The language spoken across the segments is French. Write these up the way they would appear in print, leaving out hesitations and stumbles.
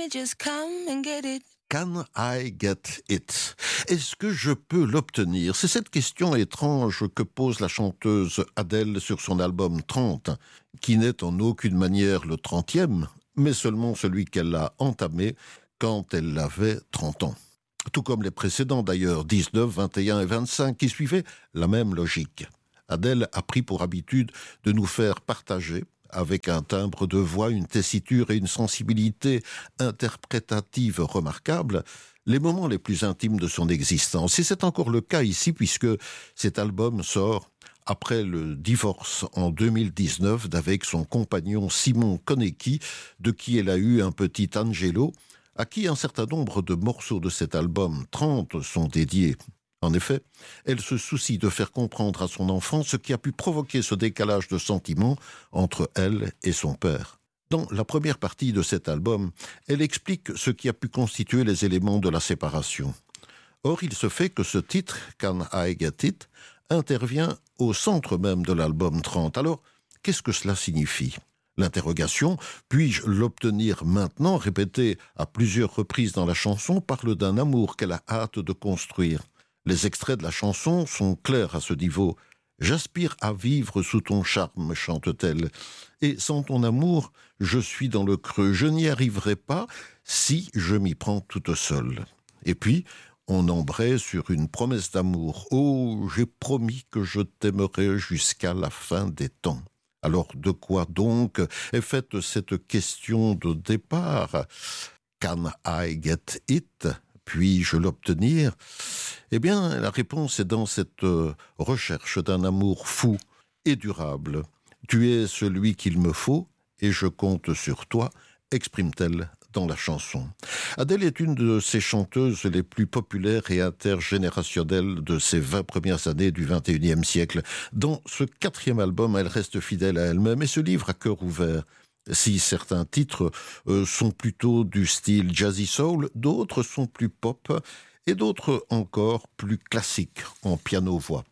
me just come and get it. Can I get it? Est-ce que je peux l'obtenir? C'est cette question étrange que pose la chanteuse Adele sur son album 30, qui n'est en aucune manière le 30e, mais seulement celui qu'elle a entamé quand elle avait 30 ans. Tout comme les précédents d'ailleurs, 19, 21 et 25, qui suivaient la même logique. Adele a pris pour habitude de nous faire partager, avec un timbre de voix, une tessiture et une sensibilité interprétative remarquables, les moments les plus intimes de son existence. Et c'est encore le cas ici, puisque cet album sort après le divorce en 2019 d'avec son compagnon Simon Konecki, de qui elle a eu un petit Angelo, à qui un certain nombre de morceaux de cet album 30 sont dédiés. En effet, elle se soucie de faire comprendre à son enfant ce qui a pu provoquer ce décalage de sentiments entre elle et son père. Dans la première partie de cet album, elle explique ce qui a pu constituer les éléments de la séparation. Or, il se fait que ce titre, Can I Get It, intervient au centre même de l'album 30. Alors, qu'est-ce que cela signifie ? L'interrogation « puis-je l'obtenir maintenant ?» répétée à plusieurs reprises dans la chanson parle d'un amour qu'elle a hâte de construire. Les extraits de la chanson sont clairs à ce niveau. « J'aspire à vivre sous ton charme », chante-t-elle. « Et sans ton amour, je suis dans le creux. Je n'y arriverai pas si je m'y prends toute seule. » Et puis, on embraye sur une promesse d'amour. « Oh, j'ai promis que je t'aimerai jusqu'à la fin des temps. » Alors, de quoi donc est faite cette question de départ ? Can I get it ? Puis-je l'obtenir ? Eh bien, la réponse est dans cette recherche d'un amour fou et durable. Tu es celui qu'il me faut et je compte sur toi, exprime-t-elle dans la chanson. Adele est une de ces chanteuses les plus populaires et intergénérationnelles de ces 20 premières années du XXIe siècle. Dans ce 4e album, elle reste fidèle à elle-même et se livre à cœur ouvert. Si certains titres sont plutôt du style jazzy soul, d'autres sont plus pop et d'autres encore plus classiques en piano-voix.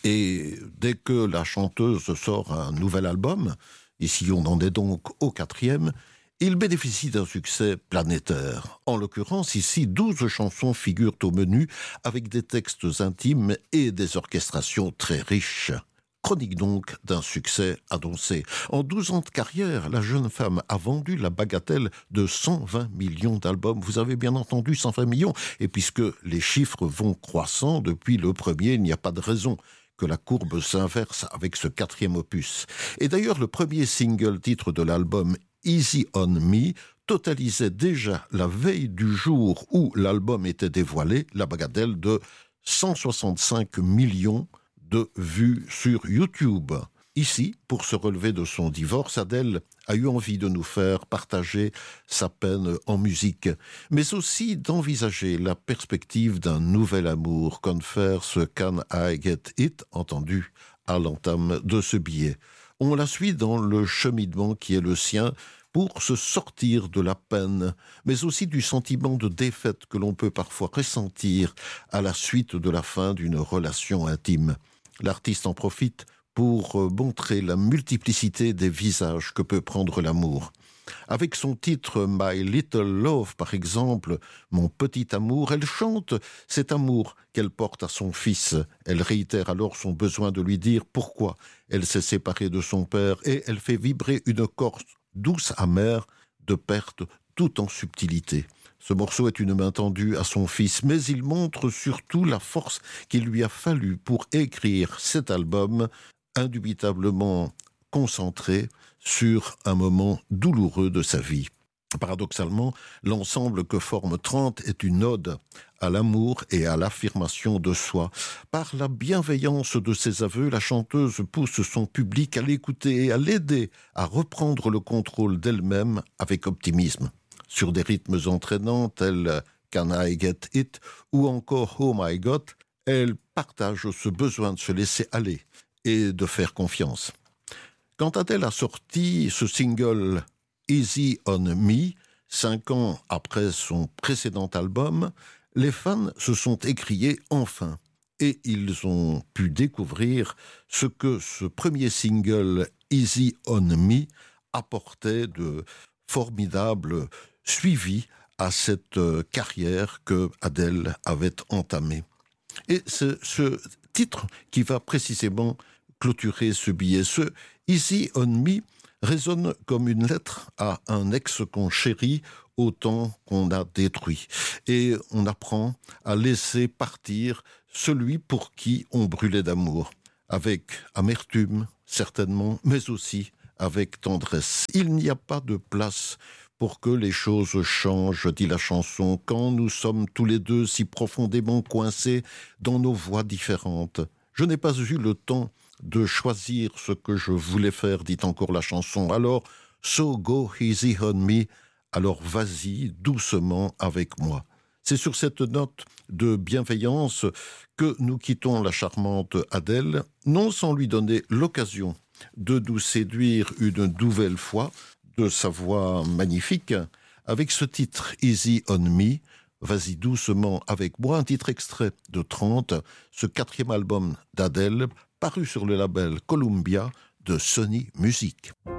Et dès que la chanteuse sort un nouvel album, ici on en est donc au 4e, il bénéficie d'un succès planétaire. En l'occurrence, ici, 12 chansons figurent au menu avec des textes intimes et des orchestrations très riches. Chronique donc d'un succès annoncé. En 12 ans de carrière, la jeune femme a vendu la bagatelle de 120 millions d'albums. Vous avez bien entendu 120 millions. Et puisque les chiffres vont croissant depuis le premier, il n'y a pas de raison que la courbe s'inverse avec ce 4e opus. Et d'ailleurs, le premier single titre de l'album, Easy on Me, totalisait déjà la veille du jour où l'album était dévoilé, la bagatelle de 165 millions de vues sur YouTube. Ici, pour se relever de son divorce, Adele a eu envie de nous faire partager sa peine en musique, mais aussi d'envisager la perspective d'un nouvel amour, confère ce Can I Get It, entendu à l'entame de ce billet. On la suit dans le cheminement qui est le sien pour se sortir de la peine, mais aussi du sentiment de défaite que l'on peut parfois ressentir à la suite de la fin d'une relation intime. L'artiste en profite pour montrer la multiplicité des visages que peut prendre l'amour. Avec son titre « My Little Love », par exemple, « Mon petit amour », elle chante cet amour qu'elle porte à son fils. Elle réitère alors son besoin de lui dire pourquoi elle s'est séparée de son père et elle fait vibrer une corde douce amère de perte tout en subtilité. Ce morceau est une main tendue à son fils, mais il montre surtout la force qu'il lui a fallu pour écrire cet album, indubitablement concentré sur un moment douloureux de sa vie. Paradoxalement, l'ensemble que forme 30 est une ode à l'amour et à l'affirmation de soi. Par la bienveillance de ses aveux, la chanteuse pousse son public à l'écouter et à l'aider à reprendre le contrôle d'elle-même avec optimisme. Sur des rythmes entraînants tels Can I Get It ou encore Oh My God, elle partage ce besoin de se laisser aller et de faire confiance. Quand Adele a sorti ce single Easy on Me, 5 ans après son précédent album, les fans se sont écriés enfin et ils ont pu découvrir ce que ce premier single Easy on Me apportait de formidable suivi à cette carrière que Adele avait entamée. Et c'est ce titre qui va précisément clôturer ce billet. Ce Easy on Me résonne comme une lettre à un ex qu'on chérit autant qu'on a détruit. Et on apprend à laisser partir celui pour qui on brûlait d'amour, avec amertume certainement, mais aussi avec tendresse. Il n'y a pas de place pour que les choses changent, dit la chanson, quand nous sommes tous les deux si profondément coincés dans nos voies différentes. Je n'ai pas eu le temps de choisir ce que je voulais faire, dit encore la chanson. Alors, so go easy on me, alors vas-y doucement avec moi. C'est sur cette note de bienveillance que nous quittons la charmante Adele, non sans lui donner l'occasion de nous séduire une nouvelle fois de sa voix magnifique, avec ce titre « Easy on Me », « Vas-y doucement avec moi », un titre extrait de 30, ce 4e album d'Adele, paru sur le label Columbia de Sony Music.